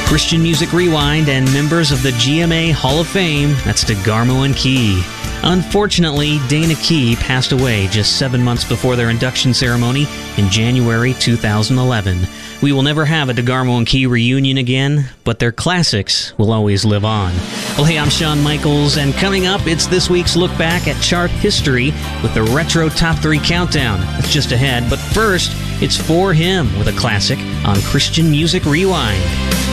Christian Music Rewind and members of the GMA Hall of Fame, that's DeGarmo and Key. Unfortunately, Dana Key passed away just 7 months before their induction ceremony in January 2011. We will never have a DeGarmo and Key reunion again, but their classics will always live on. Well, hey, I'm Shawn Michaels, and coming up, it's this week's look back at chart history with the Retro Top 3 Countdown. That's just ahead, but first, it's For Him with a classic on Christian Music Rewind.